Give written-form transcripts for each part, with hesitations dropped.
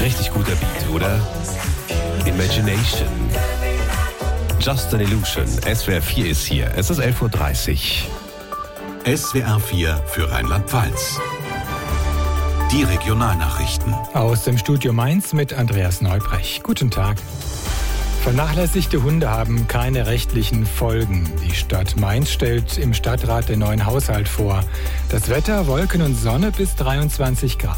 Richtig guter Beat, oder? Imagination. Just an Illusion. SWR 4 ist hier. Es ist 11.30 Uhr. SWR 4 für Rheinland-Pfalz. Die Regionalnachrichten. Aus dem Studio Mainz mit Andreas Neubrecht. Guten Tag. Vernachlässigte Hunde haben keine rechtlichen Folgen. Die Stadt Mainz stellt im Stadtrat den neuen Haushalt vor. Das Wetter, Wolken und Sonne bis 23 Grad.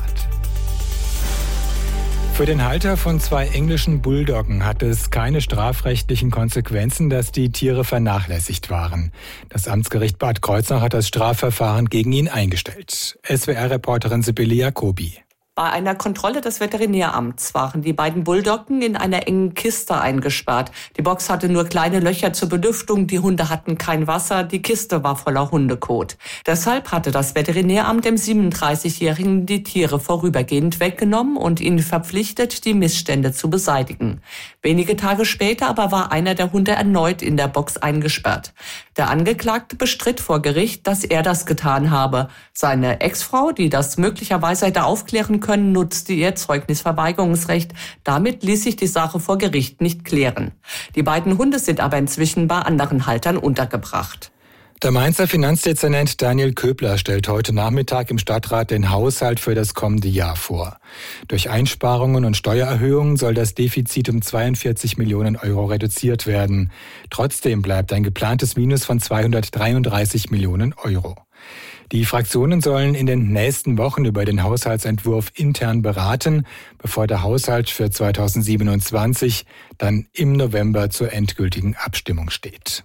Für den Halter von 2 englischen Bulldoggen hat es keine strafrechtlichen Konsequenzen, dass die Tiere vernachlässigt waren. Das Amtsgericht Bad Kreuznach hat das Strafverfahren gegen ihn eingestellt. SWR-Reporterin Sibylle Jacobi. Bei einer Kontrolle des Veterinäramts waren die beiden Bulldoggen in einer engen Kiste eingesperrt. Die Box hatte nur kleine Löcher zur Belüftung, die Hunde hatten kein Wasser, die Kiste war voller Hundekot. Deshalb hatte das Veterinäramt dem 37-Jährigen die Tiere vorübergehend weggenommen und ihn verpflichtet, die Missstände zu beseitigen. Wenige Tage später aber war einer der Hunde erneut in der Box eingesperrt. Der Angeklagte bestritt vor Gericht, dass er das getan habe. Seine Ex-Frau, die das möglicherweise hätte aufklären können, nutzte ihr Zeugnisverweigerungsrecht. Damit ließ sich die Sache vor Gericht nicht klären. Die beiden Hunde sind aber inzwischen bei anderen Haltern untergebracht. Der Mainzer Finanzdezernent Daniel Köbler stellt heute Nachmittag im Stadtrat den Haushalt für das kommende Jahr vor. Durch Einsparungen und Steuererhöhungen soll das Defizit um 42 Millionen Euro reduziert werden. Trotzdem bleibt ein geplantes Minus von 233 Millionen Euro. Die Fraktionen sollen in den nächsten Wochen über den Haushaltsentwurf intern beraten, bevor der Haushalt für 2027 dann im November zur endgültigen Abstimmung steht.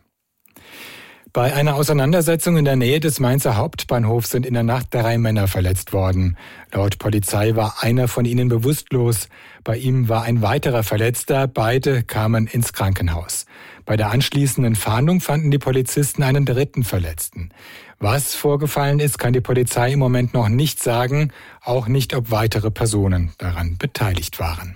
Bei einer Auseinandersetzung in der Nähe des Mainzer Hauptbahnhofs sind in der Nacht 3 Männer verletzt worden. Laut Polizei war einer von ihnen bewusstlos. Bei ihm war ein weiterer Verletzter. Beide kamen ins Krankenhaus. Bei der anschließenden Fahndung fanden die Polizisten einen dritten Verletzten. Was vorgefallen ist, kann die Polizei im Moment noch nicht sagen, auch nicht, ob weitere Personen daran beteiligt waren.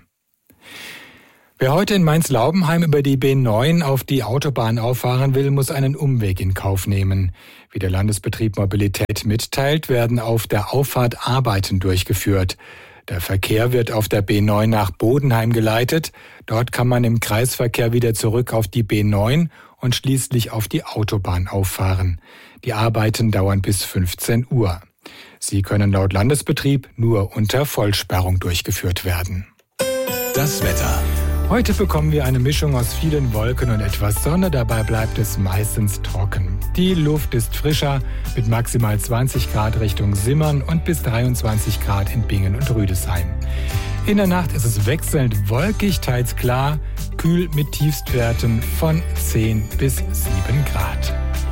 Wer heute in Mainz-Laubenheim über die B9 auf die Autobahn auffahren will, muss einen Umweg in Kauf nehmen. Wie der Landesbetrieb Mobilität mitteilt, werden auf der Auffahrt Arbeiten durchgeführt. Der Verkehr wird auf der B9 nach Bodenheim geleitet. Dort kann man im Kreisverkehr wieder zurück auf die B9 und schließlich auf die Autobahn auffahren. Die Arbeiten dauern bis 15 Uhr. Sie können laut Landesbetrieb nur unter Vollsperrung durchgeführt werden. Das Wetter. Heute bekommen wir eine Mischung aus vielen Wolken und etwas Sonne, dabei bleibt es meistens trocken. Die Luft ist frischer mit maximal 20 Grad Richtung Simmern und bis 23 Grad in Bingen und Rüdesheim. In der Nacht ist es wechselnd wolkig, teils klar, kühl mit Tiefstwerten von 10 bis 7 Grad.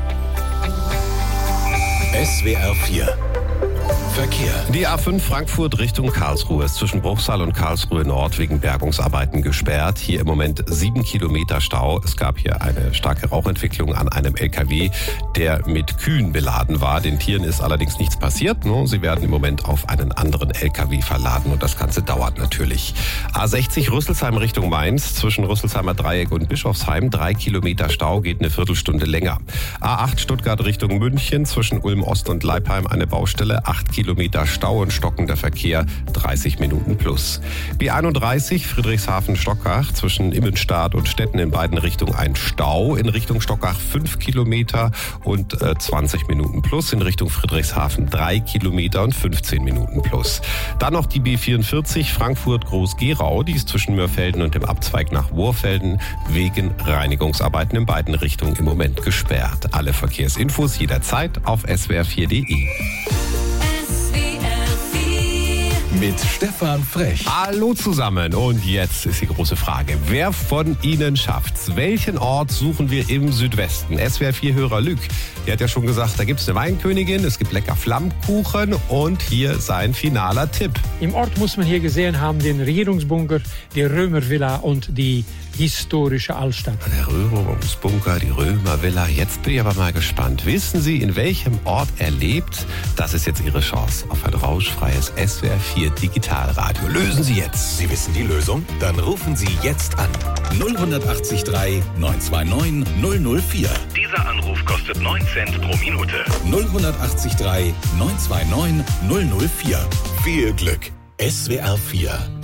SWR 4 Verkehr. Die A5 Frankfurt Richtung Karlsruhe ist zwischen Bruchsal und Karlsruhe Nord wegen Bergungsarbeiten gesperrt. Hier im Moment 7 Kilometer Stau. Es gab hier eine starke Rauchentwicklung an einem LKW, der mit Kühen beladen war. Den Tieren ist allerdings nichts passiert. Sie werden im Moment auf einen anderen LKW verladen und das Ganze dauert natürlich. A60 Rüsselsheim Richtung Mainz zwischen Rüsselsheimer Dreieck und Bischofsheim 3 Kilometer Stau, geht eine Viertelstunde länger. A8 Stuttgart Richtung München zwischen Ulm Ost und Leipheim eine Baustelle, 8 Kilometer Stau und stockender Verkehr, 30 Minuten plus. B31 Friedrichshafen-Stockach zwischen Immenstadt und Stetten in beiden Richtungen ein Stau. In Richtung Stockach 5 Kilometer und 20 Minuten plus. In Richtung Friedrichshafen 3 Kilometer und 15 Minuten plus. Dann noch die B44 Frankfurt-Groß-Gerau. Die ist zwischen Mörfelden und dem Abzweig nach Wohrfelden wegen Reinigungsarbeiten in beiden Richtungen im Moment gesperrt. Alle Verkehrsinfos jederzeit auf swr4.de. Mit Stefan Frech. Hallo zusammen und jetzt ist die große Frage. Wer von Ihnen schafft's? Welchen Ort suchen wir im Südwesten? SWR4-Hörer Lüg, der hat ja schon gesagt, da gibt's eine Weinkönigin, es gibt lecker Flammkuchen und hier sein finaler Tipp. Im Ort muss man hier gesehen haben den Regierungsbunker, die Römervilla und die historische Altstadt. Der Römerungsbunker, die Römervilla. Jetzt bin ich aber mal gespannt. Wissen Sie, in welchem Ort er lebt? Das ist jetzt Ihre Chance auf ein rauschfreies SWR4 Digitalradio. Lösen Sie jetzt. Sie wissen die Lösung? Dann rufen Sie jetzt an. 0183 929 004. Dieser Anruf kostet 9 Cent pro Minute. 0183 929 004. Viel Glück. SWR4